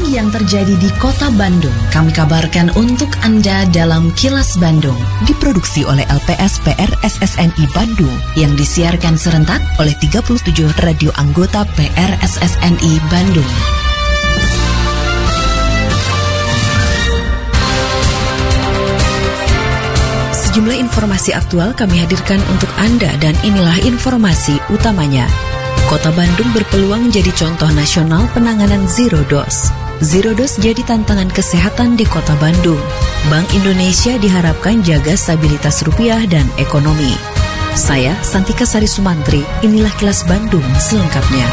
yang terjadi di Kota Bandung. Kami kabarkan untuk Anda dalam Kilas Bandung. Diproduksi oleh LPS PR SSNI Bandung yang disiarkan serentak oleh 37 radio anggota PR SSNI Bandung. Sejumlah informasi aktual kami hadirkan untuk Anda dan inilah informasi utamanya. Kota Bandung berpeluang menjadi contoh nasional penanganan zero dose. Zero dose jadi tantangan kesehatan di Kota Bandung. Bank Indonesia diharapkan jaga stabilitas rupiah dan ekonomi. Saya, Santika Sari Sumantri, inilah Kilas Bandung selengkapnya.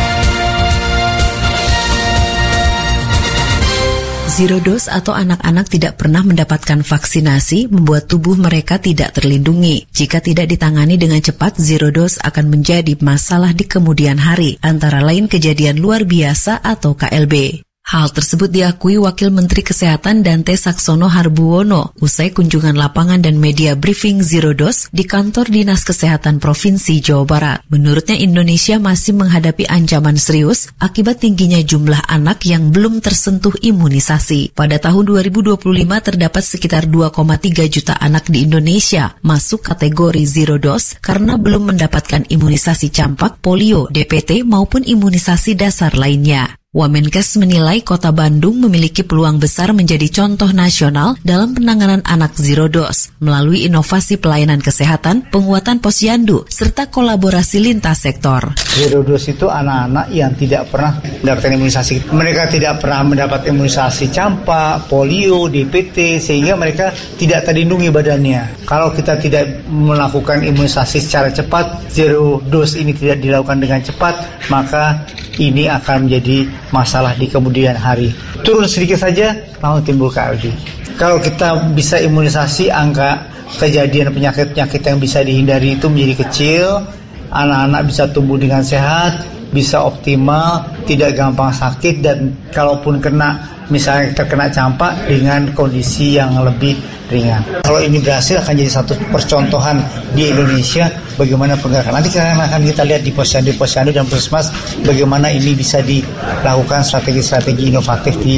Zero dose atau anak-anak tidak pernah mendapatkan vaksinasi membuat tubuh mereka tidak terlindungi. Jika tidak ditangani dengan cepat, zero dose akan menjadi masalah di kemudian hari, antara lain kejadian luar biasa atau KLB. Hal tersebut diakui Wakil Menteri Kesehatan Dante Saxono Harbuwono usai kunjungan lapangan dan media briefing zero dose di kantor Dinas Kesehatan Provinsi Jawa Barat. Menurutnya Indonesia masih menghadapi ancaman serius akibat tingginya jumlah anak yang belum tersentuh imunisasi. Pada tahun 2025 terdapat sekitar 2,3 juta anak di Indonesia masuk kategori zero dose karena belum mendapatkan imunisasi campak, polio, DPT maupun imunisasi dasar lainnya. Wamenkes menilai Kota Bandung memiliki peluang besar menjadi contoh nasional dalam penanganan anak zero dose melalui inovasi pelayanan kesehatan, penguatan posyandu, serta kolaborasi lintas sektor. Zero dose itu anak-anak yang tidak pernah mendapatkan imunisasi. Mereka tidak pernah mendapat imunisasi campak, polio, DPT, sehingga mereka tidak terlindungi badannya. Kalau kita tidak melakukan imunisasi secara cepat, zero dose ini tidak dilakukan dengan cepat, maka ini akan menjadi masalah di kemudian hari. Turun sedikit saja, langsung timbul KLB. Kalau kita bisa imunisasi, angka kejadian penyakit-penyakit yang bisa dihindari itu menjadi kecil, anak-anak bisa tumbuh dengan sehat, bisa optimal, tidak gampang sakit, dan kalaupun misalnya terkena campak dengan kondisi yang lebih ringan. Kalau ini berhasil akan jadi satu percontohan di Indonesia bagaimana penegakan. Nanti akan kita lihat di posyandu dan puskesmas bagaimana ini bisa dilakukan strategi-strategi inovatif di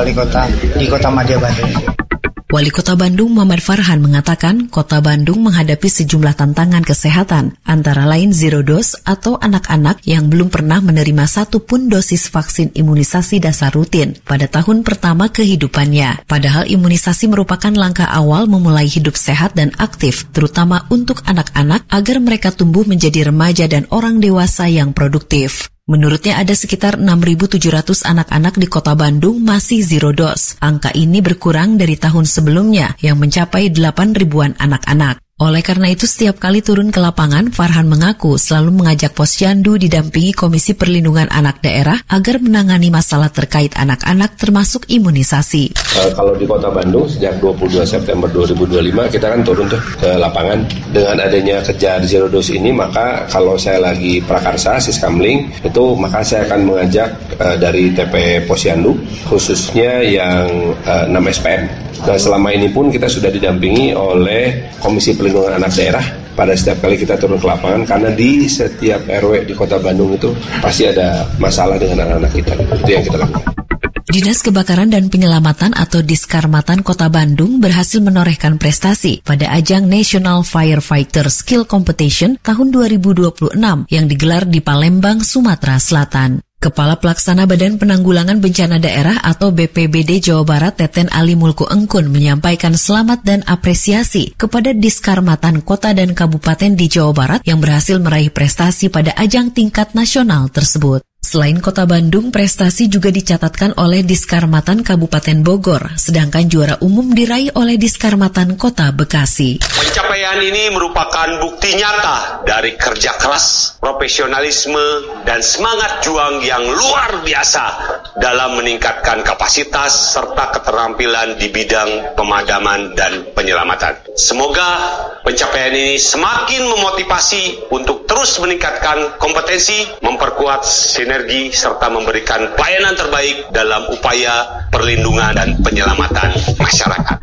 Kota Madya Bandung. Wali Kota Bandung Muhammad Farhan mengatakan Kota Bandung menghadapi sejumlah tantangan kesehatan, antara lain zero dose atau anak-anak yang belum pernah menerima satupun dosis vaksin imunisasi dasar rutin pada tahun pertama kehidupannya. Padahal imunisasi merupakan langkah awal memulai hidup sehat dan aktif, terutama untuk anak-anak agar mereka tumbuh menjadi remaja dan orang dewasa yang produktif. Menurutnya ada sekitar 6.700 anak-anak di Kota Bandung masih zero dose. Angka ini berkurang dari tahun sebelumnya yang mencapai 8.000-an anak-anak. Oleh karena itu setiap kali turun ke lapangan, Farhan mengaku selalu mengajak posyandu didampingi Komisi Perlindungan Anak Daerah agar menangani masalah terkait anak-anak termasuk imunisasi. Kalau di Kota Bandung sejak 22 September 2025 kita kan turun tuh ke lapangan. Dengan adanya kejar zero dose ini, maka kalau saya lagi prakarsa Siskamling itu, maka saya akan mengajak dari TP Posyandu khususnya yang 6 SPM. Nah, selama ini pun kita sudah didampingi oleh Komisi Perlindungan Anak Daerah pada setiap kali kita turun ke lapangan, karena di setiap RW di Kota Bandung itu pasti ada masalah dengan anak-anak kita. Itu yang kita lakukan. Dinas Kebakaran dan Penyelamatan atau Diskarmatan Kota Bandung berhasil menorehkan prestasi pada ajang National Firefighter Skill Competition tahun 2026 yang digelar di Palembang, Sumatera Selatan. Kepala Pelaksana Badan Penanggulangan Bencana Daerah atau BPBD Jawa Barat Teten Ali Mulku Engkun menyampaikan selamat dan apresiasi kepada Diskarmatan Kota dan Kabupaten di Jawa Barat yang berhasil meraih prestasi pada ajang tingkat nasional tersebut. Selain Kota Bandung, prestasi juga dicatatkan oleh Diskarmatan Kabupaten Bogor, sedangkan juara umum diraih oleh Diskarmatan Kota Bekasi. Pencapaian ini merupakan bukti nyata dari kerja keras, profesionalisme, dan semangat juang yang luar biasa dalam meningkatkan kapasitas serta keterampilan di bidang pemadaman dan penyelamatan. Semoga pencapaian ini semakin memotivasi untuk terus meningkatkan kompetensi, memperkuat sinergi, serta memberikan pelayanan terbaik dalam upaya perlindungan dan penyelamatan masyarakat.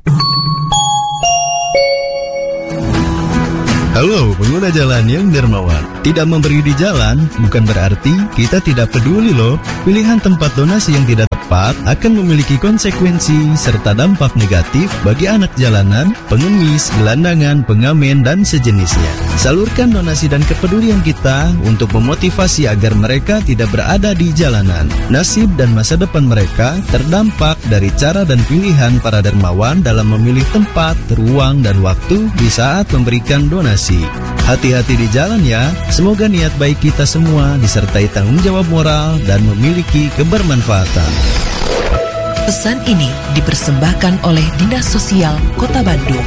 Halo pengguna jalan yang dermawan. Tidak memberi di jalan bukan berarti kita tidak peduli loh. Pilihan tempat donasi yang tidak tepat akan memiliki konsekuensi serta dampak negatif bagi anak jalanan, pengemis, gelandangan, pengamen, dan sejenisnya. Salurkan donasi dan kepedulian kita untuk memotivasi agar mereka tidak berada di jalanan. Nasib dan masa depan mereka terdampak dari cara dan pilihan para dermawan dalam memilih tempat, ruang, dan waktu di saat memberikan donasi. Hati-hati di jalan ya, semoga niat baik kita semua disertai tanggung jawab moral dan memiliki kebermanfaatan. Pesan ini dipersembahkan oleh Dinas Sosial Kota Bandung.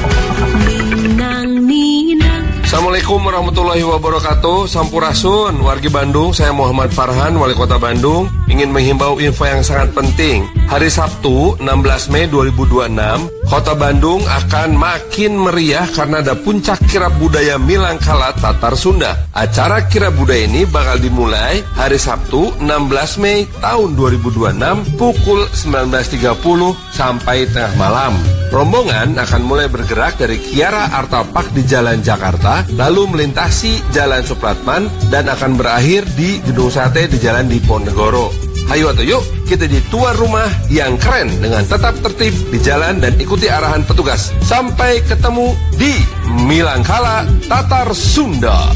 Assalamualaikum warahmatullahi wabarakatuh. Sampurasun, wargi Bandung. Saya Muhammad Farhan, Wali Kota Bandung, ingin menghimbau info yang sangat penting. Hari Sabtu, 16 Mei 2026, Kota Bandung akan makin meriah karena ada puncak kirab budaya Milangkala Tatar Sunda. Acara kirab budaya ini bakal dimulai hari Sabtu, 16 Mei tahun 2026 pukul 19.30 sampai tengah malam. Rombongan akan mulai bergerak dari Kiara Artapak di Jalan Jakarta, lalu melintasi Jalan Supratman dan akan berakhir di Gedung Sate di Jalan Diponegoro. Hayu atau yuk, kita jadi tuan rumah yang keren dengan tetap tertib di jalan dan ikuti arahan petugas. Sampai ketemu di Milangkala Tatar Sunda.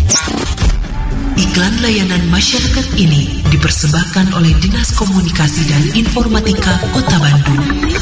Iklan layanan masyarakat ini dipersembahkan oleh Dinas Komunikasi dan Informatika Kota Bandung.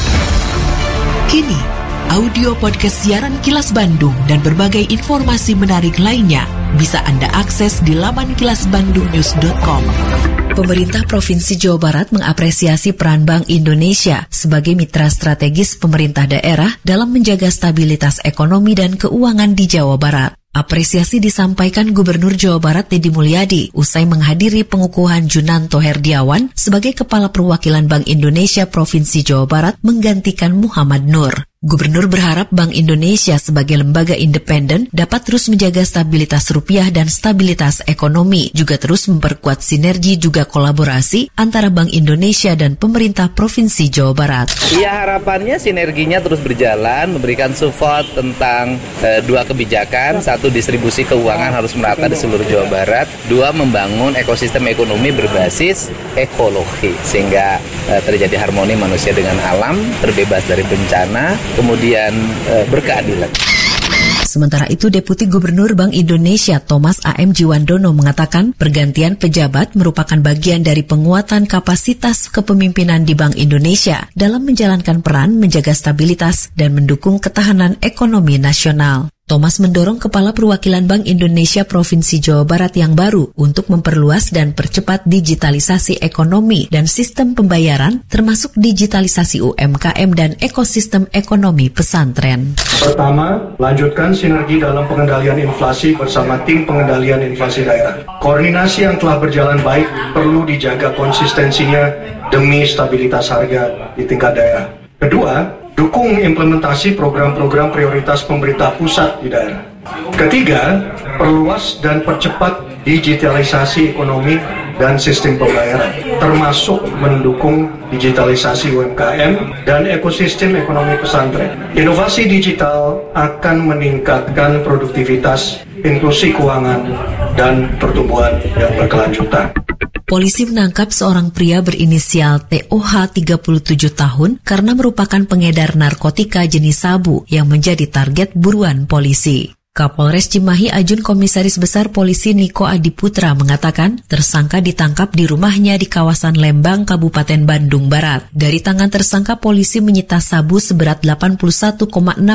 Kini, audio podcast siaran Kilas Bandung dan berbagai informasi menarik lainnya bisa Anda akses di laman kilasbandungnews.com. Pemerintah Provinsi Jawa Barat mengapresiasi peran Bank Indonesia sebagai mitra strategis pemerintah daerah dalam menjaga stabilitas ekonomi dan keuangan di Jawa Barat. Apresiasi disampaikan Gubernur Jawa Barat Deddy Mulyadi usai menghadiri pengukuhan Junanto Herdiawan sebagai Kepala Perwakilan Bank Indonesia Provinsi Jawa Barat menggantikan Muhammad Nur. Gubernur berharap Bank Indonesia sebagai lembaga independen dapat terus menjaga stabilitas rupiah dan stabilitas ekonomi, juga terus memperkuat sinergi juga kolaborasi antara Bank Indonesia dan pemerintah Provinsi Jawa Barat. Iya, harapannya sinerginya terus berjalan, memberikan support tentang dua kebijakan, satu distribusi keuangan harus merata di seluruh Jawa Barat, dua membangun ekosistem ekonomi berbasis ekologi sehingga terjadi harmoni manusia dengan alam, terbebas dari bencana, kemudian berkeadilan. Sementara itu, Deputi Gubernur Bank Indonesia Thomas A.M. Jiwandono mengatakan pergantian pejabat merupakan bagian dari penguatan kapasitas kepemimpinan di Bank Indonesia dalam menjalankan peran menjaga stabilitas dan mendukung ketahanan ekonomi nasional. Thomas mendorong Kepala Perwakilan Bank Indonesia Provinsi Jawa Barat yang baru untuk memperluas dan percepat digitalisasi ekonomi dan sistem pembayaran, termasuk digitalisasi UMKM dan ekosistem ekonomi pesantren. Pertama, lanjutkan sinergi dalam pengendalian inflasi bersama tim pengendalian inflasi daerah. Koordinasi yang telah berjalan baik perlu dijaga konsistensinya demi stabilitas harga di tingkat daerah. Kedua, dukung implementasi program-program prioritas pemerintah pusat di daerah. Ketiga, perluas dan percepat digitalisasi ekonomi dan sistem pembayaran, termasuk mendukung digitalisasi UMKM dan ekosistem ekonomi pesantren. Inovasi digital akan meningkatkan produktivitas, inklusi keuangan, dan pertumbuhan yang berkelanjutan. Polisi menangkap seorang pria berinisial TOH 37 tahun karena merupakan pengedar narkotika jenis sabu yang menjadi target buruan polisi. Kapolres Cimahi Ajun Komisaris Besar Polisi Niko Adiputra mengatakan tersangka ditangkap di rumahnya di kawasan Lembang, Kabupaten Bandung Barat. Dari tangan tersangka, polisi menyita sabu seberat 81,61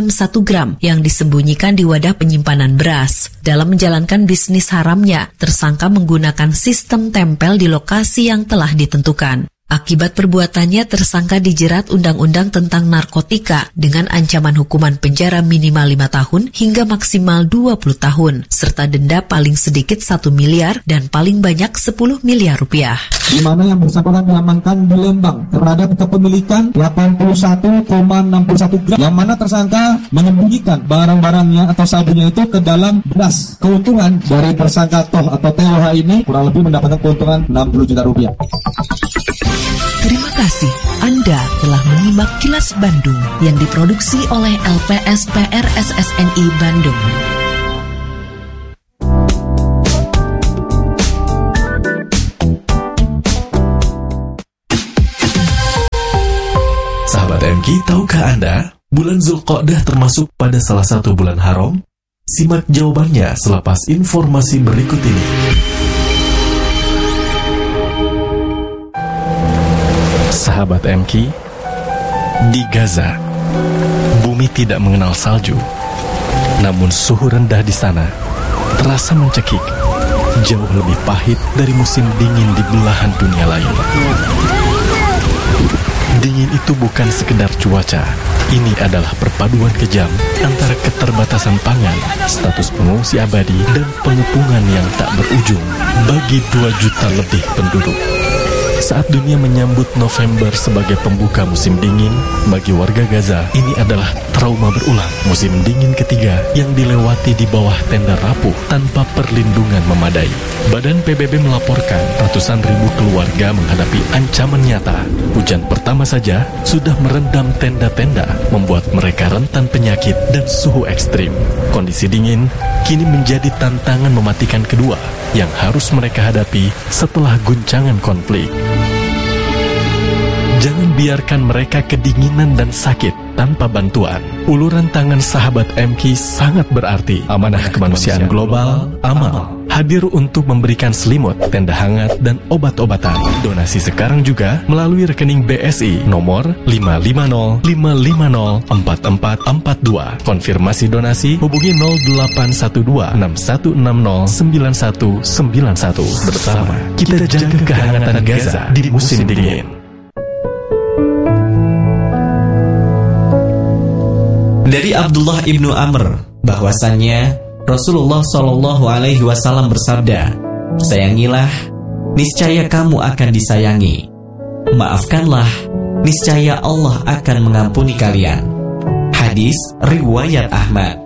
gram yang disembunyikan di wadah penyimpanan beras. Dalam menjalankan bisnis haramnya, tersangka menggunakan sistem tempel di lokasi yang telah ditentukan. Akibat perbuatannya, tersangka dijerat Undang-Undang tentang Narkotika dengan ancaman hukuman penjara minimal 5 tahun hingga maksimal 20 tahun, serta denda paling sedikit 1 miliar dan paling banyak 10 miliar rupiah. Di mana yang bersangkutan diamankan di Lembang terhadap kepemilikan 81,61 gram, yang mana tersangka menyembunyikan barang-barangnya atau sabunya itu ke dalam beras. Keuntungan dari tersangka TOH ini kurang lebih mendapatkan keuntungan 60 juta rupiah. Terima kasih Anda telah menyimak Kilas Bandung yang diproduksi oleh LPSPR SSNI Bandung. MK, tahukah Anda, bulan Zulqa'dah termasuk pada salah satu bulan haram? Simak jawabannya selepas informasi berikut ini. Sahabat MK, di Gaza, bumi tidak mengenal salju. Namun suhu rendah di sana terasa mencekik, jauh lebih pahit dari musim dingin di belahan dunia lain. Dingin itu bukan sekedar cuaca. Ini adalah perpaduan kejam antara keterbatasan pangan, status pengungsi abadi, dan pengepungan yang tak berujung bagi 2 juta lebih penduduk. Saat dunia menyambut November sebagai pembuka musim dingin, bagi warga Gaza, ini adalah trauma berulang. Musim dingin ketiga yang dilewati di bawah tenda rapuh tanpa perlindungan memadai. Badan PBB melaporkan ratusan ribu keluarga menghadapi ancaman nyata. Hujan pertama saja sudah merendam tenda-tenda, membuat mereka rentan penyakit dan suhu ekstrim. Kondisi dingin kini menjadi tantangan mematikan kedua yang harus mereka hadapi setelah guncangan konflik. Jangan biarkan mereka kedinginan dan sakit tanpa bantuan. Uluran tangan sahabat MK sangat berarti. Amanah Kemanusiaan Global, AMAL, hadir untuk memberikan selimut, tenda hangat, dan obat-obatan. Donasi sekarang juga melalui rekening BSI nomor 550-550-4442. Konfirmasi donasi hubungi 0812-6160-9191. Bersama kita jaga kehangatan Gaza di musim dingin. Dari Abdullah ibnu Amr bahwasannya Rasulullah Shallallahu Alaihi Wasallam bersabda, sayangilah, niscaya kamu akan disayangi. Maafkanlah, niscaya Allah akan mengampuni kalian. Hadis riwayat Ahmad.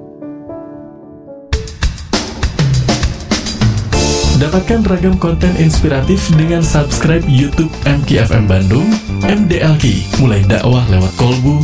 Dapatkan ragam konten inspiratif dengan subscribe YouTube MKFM Bandung, MDLK, mulai dakwah lewat kolbu,